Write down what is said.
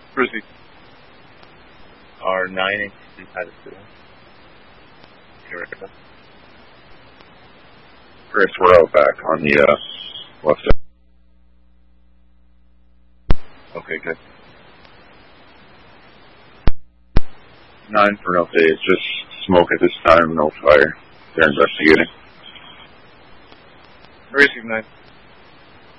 Proceed. Are 9 inches inside the school. Chris, we're out back on the left side. Okay, good. 9 for an update. It's just smoke at this time, no fire. They're investigating. Racing 9.